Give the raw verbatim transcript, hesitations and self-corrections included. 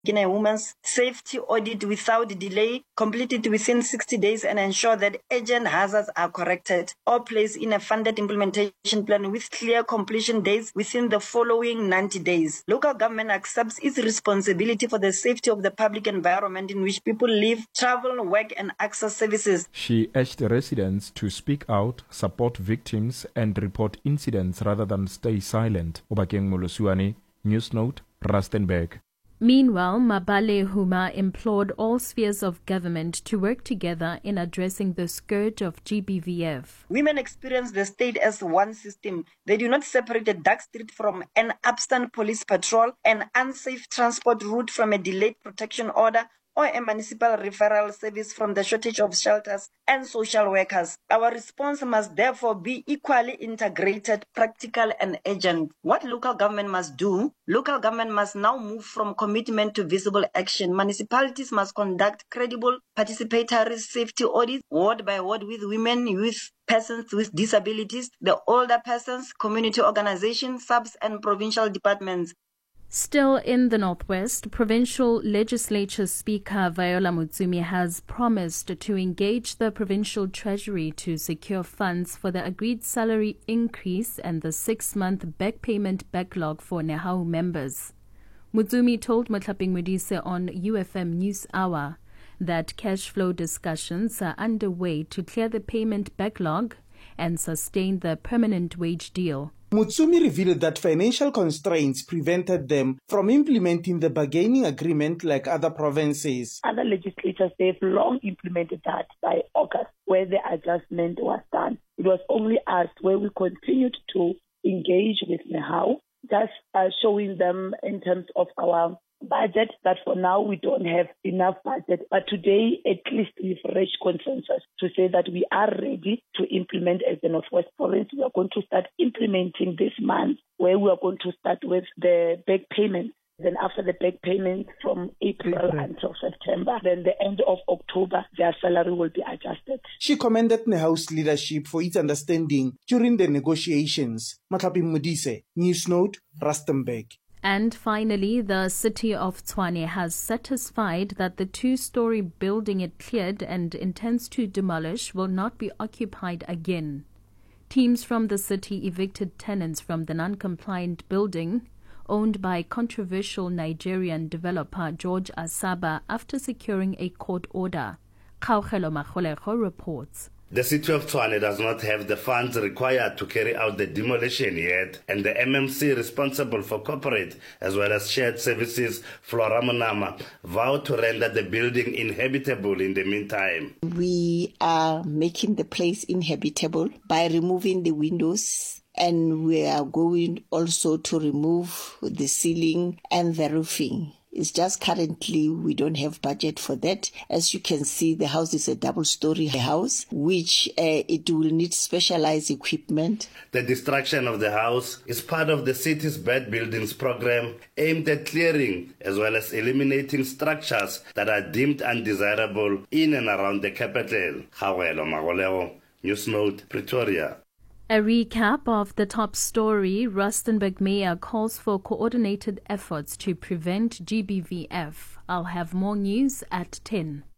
in a woman's safety audit without delay, complete it within sixty days and ensure that urgent hazards are corrected, or place in a funded implementation plan with clear completion dates within the following ninety days. Local government accepts its responsibility for the safety of the public environment in which people live, travel, work and access services. She urged residents to speak out, support victims and report incidents rather than stay silent. Obakeng Molosuane, News Note, Rustenburg. Meanwhile, Mabale Huma implored all spheres of government to work together in addressing the scourge of G B V F. Women experience the state as one system. They do not separate a dark street from an absent police patrol, an unsafe transport route from a delayed protection order, or a municipal referral service from the shortage of shelters and social workers. Our response must therefore be equally integrated, practical and urgent. What local government must do? Local government must now move from commitment to visible action. Municipalities must conduct credible participatory safety audits, ward by ward, with women, youth, persons with disabilities, the older persons, community organizations, subs and provincial departments. Still in the Northwest, Provincial Legislature Speaker Viola Mutsumi has promised to engage the Provincial Treasury to secure funds for the agreed salary increase and the six-month back payment backlog for Nehawu members. Mutsumi told Motlhaping Modise on U F M News Hour that cash flow discussions are underway to clear the payment backlog and sustain the permanent wage deal. Mutsumi revealed that financial constraints prevented them from implementing the bargaining agreement like other provinces. Other legislatures, they've long implemented that by August, where the adjustment was done. It was only us where we continued to engage with Nehawu, just uh, showing them in terms of our budget that for now we don't have enough budget. But today, at least we've reached consensus to say that we are ready to implement as the Northwest Province. We are going to start implementing this month, where we are going to start with the back payment. Then after the back payment from April okay. until September, then the end of October, their salary will be adjusted. She commended Nehawu's leadership for its understanding during the negotiations. Motlhaping Modise, News Note, Rustenburg. And finally, the city of Tshwane has satisfied that the two-story building it cleared and intends to demolish will not be occupied again. Teams from the city evicted tenants from the non-compliant building owned by controversial Nigerian developer George Asaba after securing a court order. Kaugelo Magolego reports. The city of Tshwane does not have the funds required to carry out the demolition yet, and the M M C responsible for corporate as well as shared services, Flora Monama, vowed to render the building inhabitable in the meantime. We are making the place inhabitable by removing the windows, and we are going also to remove the ceiling and the roofing. It's just currently we don't have budget for that. As you can see, the house is a double-story house, which uh, it will need specialized equipment. The destruction of the house is part of the city's bad buildings program aimed at clearing as well as eliminating structures that are deemed undesirable in and around the capital. Kaugelo Magolego, News Note, Pretoria. A recap of the top story: Rustenburg Mayor calls for coordinated efforts to prevent G B V F. I'll have more news at ten.